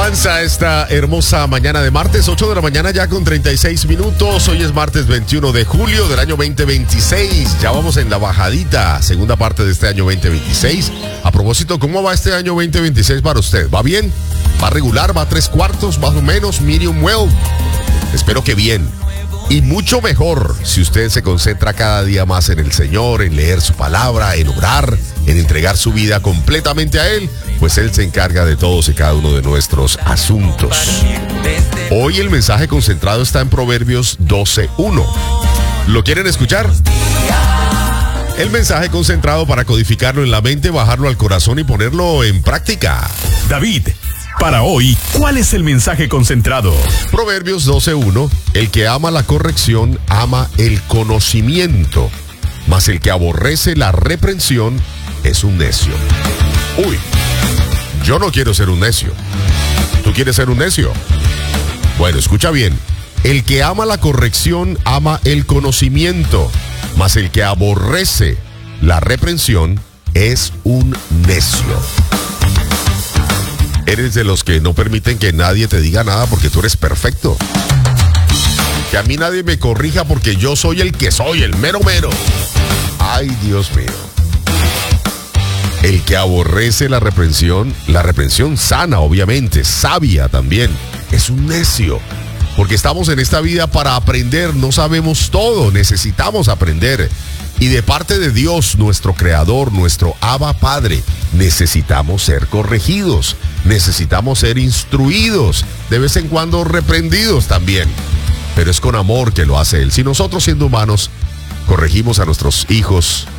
Avanza esta hermosa mañana de martes, 8 de la mañana ya con 36 minutos. Hoy es martes 21 de julio del año 2026. Ya vamos en la bajadita, segunda parte de este año 2026. A propósito, ¿cómo va este año 2026 para usted? ¿Va bien? ¿Va regular? ¿Va a 3/4? ¿Más o menos? ¿Medium well? Espero que bien. Y mucho mejor si usted se concentra cada día más en el Señor, en leer su palabra, en orar, en entregar su vida completamente a Él, pues Él se encarga de todos y cada uno de nuestros asuntos. Hoy el mensaje concentrado está en Proverbios 12:1. ¿Lo quieren escuchar? El mensaje concentrado para codificarlo en la mente, bajarlo al corazón y ponerlo en práctica. David, para hoy, ¿cuál es el mensaje concentrado? Proverbios 12:1. El que ama la corrección ama el conocimiento, mas el que aborrece la reprensión es un necio. Uy, yo no quiero ser un necio. ¿Tú quieres ser un necio? Bueno, escucha bien. El que ama la corrección ama el conocimiento, mas el que aborrece la reprensión es un necio. Eres de los que no permiten que nadie te diga nada porque tú eres perfecto. Que a mí nadie me corrija porque yo soy el que soy, el mero mero. Ay, Dios mío. El que aborrece la reprensión sana, obviamente, sabia también, es un necio. Porque estamos en esta vida para aprender, no sabemos todo, necesitamos aprender. Y de parte de Dios, nuestro Creador, nuestro Abba Padre, necesitamos ser corregidos, necesitamos ser instruidos, de vez en cuando reprendidos también. Pero es con amor que lo hace Él. Si nosotros siendo humanos corregimos a nuestros hijos,